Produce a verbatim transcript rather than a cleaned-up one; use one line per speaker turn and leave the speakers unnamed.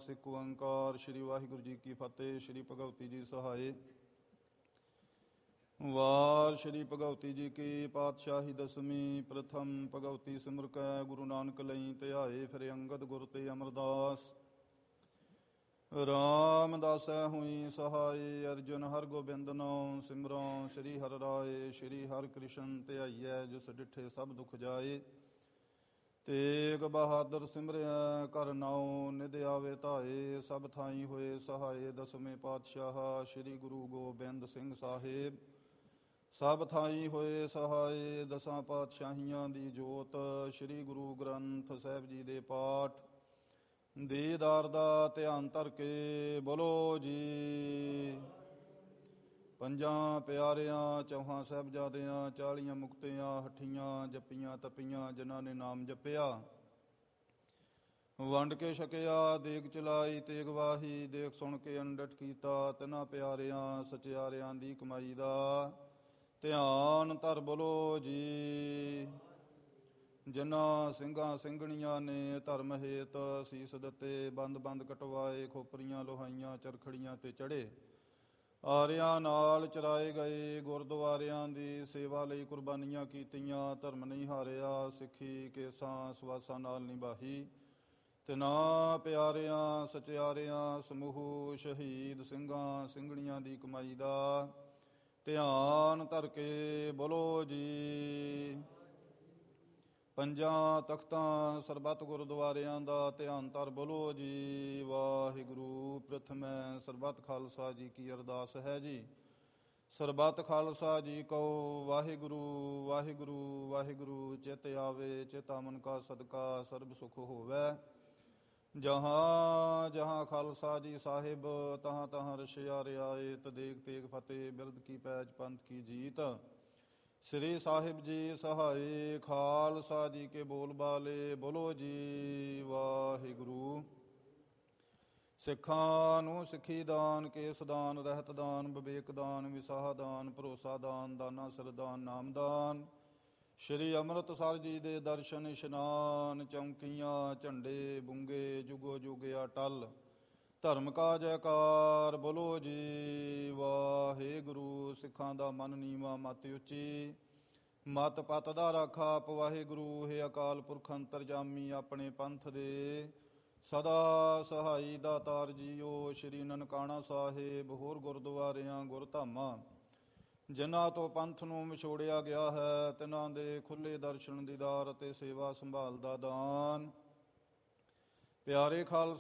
ਖਾਲਸ ਇੱਕ ਓੰਕਾਰ। ਸ੍ਰੀ ਵਾਹਿਗੁਰੂ ਜੀ ਕੀ ਫਤਿਹ। ਸ੍ਰੀ ਭਗਵਤੀ ਜੀ ਸਹਾਏ। ਵਾਰ ਸ੍ਰੀ ਭਗਵਤੀ ਜੀ ਕੀ ਪਾਤਸ਼ਾਹੀ ਦਸਵੀਂ। ਪ੍ਰਥਮ ਭਗਵਤੀ ਸਿਮਰ ਕੈ ਗੁਰੂ ਨਾਨਕ ਲਈ ਧਿਆਏ। ਫਿਰ ਅੰਗਦ ਗੁਰ ਤੇ ਅਮਰਦਾਸ। ਰਾਮਦਾਸੈ ਹੋਈ ਸਹਾਈ। ਅਰਜੁਨ ਹਰ ਗੋਬਿੰਦ ਨਾਉ ਸਿਮਰਉ। ਸ੍ਰੀ ਹਰਿ ਰਾਏ ਸ੍ਰੀ ਹਰਿ ਕ੍ਰਿਸ਼ਨ ਧਿਆਈਐ। ਜਿਸ ਡਿਠੇ ਸਭ ਦੁਖ ਜਾਏ। ਤੇਗ ਬਹਾਦਰ ਸਿਮਰਿਆ ਕਰ ਨਾਉ। ਨਿਧ ਆਵੇ ਧਾਏ। ਸਭ ਥਾਈ ਹੋਏ ਸਹਾਏ। ਦਸਵੇਂ ਪਾਤਸ਼ਾਹ ਸ੍ਰੀ ਗੁਰੂ ਗੋਬਿੰਦ ਸਿੰਘ ਸਾਹਿਬ। ਸਭ ਥਾਈ ਹੋਏ ਸਹਾਏ। ਦਸਾਂ ਪਾਤਸ਼ਾਹੀਆਂ ਦੀ ਜੋਤ। ਸ੍ਰੀ ਗੁਰੂ ਗ੍ਰੰਥ ਸਾਹਿਬ ਜੀ ਦੇ ਪਾਠ। ਦੀਦਾਰ ਦਾ ਧਿਆਨ ਧਰ ਕੇ ਬੋਲੋ ਜੀ। ਪੰਜਾਂ ਪਿਆਰਿਆਂ ਚੌਹਾਂ ਸਾਹਿਬਜ਼ਾਦਿਆਂ ਚਾਲੀਆਂ ਮੁਕਤਿਆਂ ਹੱਠੀਆਂ ਜੱਪੀਆਂ ਤਪੀਆਂ ਜਿਨ੍ਹਾਂ ਨੇ ਨਾਮ ਜਪਿਆ। ਵੰਡ ਕੇ ਛਕਿਆ ਦੇਗ ਚਲਾਈ ਤੇਗ ਵਾਹੀ। ਦੇਖ ਸੁਣ ਕੇ ਅੰਡਟ ਕੀਤਾ ਤਿਨਾਂ ਪਿਆਰਿਆਂ ਸਚਿਆਰਿਆਂ ਦੀ ਕਮਾਈ ਦਾ ਧਿਆਨ ਧਰ ਬੋਲੋ ਜੀ। ਜਿਨ੍ਹਾਂ ਸਿੰਘਾਂ ਸਿੰਘਣੀਆਂ ਨੇ ਧਰਮ ਹੇਤ ਸੀਸ ਦਿੱਤੇ। ਬੰਦ ਬੰਦ ਕਟਵਾਏ ਖੋਪਰੀਆਂ ਲੋਹਾਈਆਂ ਚਰਖੜੀਆਂ ਤੇ ਚੜ੍ਹੇ। ਆਰਿਆਂ ਨਾਲ ਚਰਾਏ ਗਏ। ਗੁਰਦੁਆਰਿਆਂ ਦੀ ਸੇਵਾ ਲਈ ਕੁਰਬਾਨੀਆਂ ਕੀਤੀਆਂ। ਧਰਮ ਨਹੀਂ ਹਾਰਿਆ ਸਿੱਖੀ ਕੇਸਾਂ ਸਵਾਸਾਂ ਨਾਲ ਨਿਭਾਹੀ। ਤਿਨਾਂ ਪਿਆਰਿਆਂ ਸਚਿਆਰਿਆਂ ਸਮੂਹ ਸ਼ਹੀਦ ਸਿੰਘਾਂ ਸਿੰਘਣੀਆਂ ਦੀ ਕਮਾਈ ਦਾ ਧਿਆਨ ਧਰ ਕੇ ਬੋਲੋ ਜੀ। ਪੰਜਾਂ ਤਖਤਾਂ ਸਰਬੱਤ ਗੁਰਦੁਆਰਿਆਂ ਦਾ ਧਿਆਨ ਧਰ ਬੋਲੋ ਜੀ। ਵਾਹਿਗੁਰੂ। ਪ੍ਰਥਮੈ ਸਰਬੱਤ ਖਾਲਸਾ ਜੀ ਕੀ ਅਰਦਾਸ ਹੈ ਜੀ। ਸਰਬੱਤ ਖਾਲਸਾ ਜੀ ਕਉ ਵਾਹਿਗੁਰੂ ਵਾਹਿਗੁਰੂ ਵਾਹਿਗੁਰੂ। ਚਿਤ ਆਵੇ ਚਿਤ ਅਮਨ ਕਾ ਸਦਕਾ ਸਰਬ ਸੁਖ ਹੋਵੈ। ਜਹਾਂ ਜਹਾਂ ਖਾਲਸਾ ਜੀ ਸਾਹਿਬ ਤਹਾਂ ਤਹਾਂ ਰਸ਼ਿਆ ਰਿਆਇਤ। ਦੇਗ ਤੇਗ ਫਤਿਹ ਬਿਰਦ ਕੀ ਪੈਜ ਪੰਥ ਕੀ ਜੀਤ। ਸ੍ਰੀ ਸਾਹਿਬ ਜੀ ਸਹਾਏ। ਖਾਲਸਾ ਜੀ ਕੇ ਬੋਲ ਬਾਲੇ ਬੋਲੋ ਜੀ। ਵਾਹਿਗੁਰੂ। ਸਿੱਖਾਂ ਨੂੰ ਸਿੱਖੀ ਦਾਨ ਕੇਸ ਦਾਨ ਰਹਿਤ ਦਾਨ ਵਿਵੇਕ ਦਾਨ ਵਿਸਾਹ ਦਾਨ ਭਰੋਸਾ ਦਾਨ ਦਾਨਾ ਸਰਦਾਨ ਨਾਮਦਾਨ। ਸ਼੍ਰੀ ਅੰਮ੍ਰਿਤਸਰ ਜੀ ਦੇ ਦਰਸ਼ਨ ਇਸ਼ਨਾਨ। ਚੌਂਕੀਆਂ ਝੰਡੇ ਬੁੰਗੇ ਜੁਗੋ ਜੁਗ ਅਟਲ। ਧਰਮ ਕਾ ਜੈਕਾਰ ਬੋਲੋ ਜੀ। ਵਾਹਿਗੁਰੂ। ਸਿੱਖਾਂ ਦਾ ਮਨ ਨੀਵਾਂ ਮਤ ਉੱਚੀ। ਮਤ ਪਤ ਦਾ ਰਾਖਾ ਆਪ ਵਾਹਿਗੁਰੂ। ਹੈ ਅਕਾਲ ਪੁਰਖ ਅੰਤਰਜਾਮੀ ਆਪਣੇ ਪੰਥ ਦੇ ਸਦਾ ਸਹਾਈ ਦਾਤਾਰ ਜੀਓ। ਸ਼੍ਰੀ ਨਨਕਾਣਾ ਸਾਹਿਬ ਹੋਰ ਗੁਰਦੁਆਰਿਆਂ ਗੁਰਧਾਮਾਂ ਜਿਨ੍ਹਾਂ ਤੋਂ ਪੰਥ ਨੂੰ ਵਿਛੋੜਿਆ ਗਿਆ ਹੈ ਤਿਨ੍ਹਾਂ ਦੇ ਖੁੱਲ੍ਹੇ ਦਰਸ਼ਨ ਦੀਦਾਰ ਅਤੇ ਸੇਵਾ ਸੰਭਾਲ ਦਾ ਦਾਨ। ਪਿਆਰੇ ਖਾਲਸਾ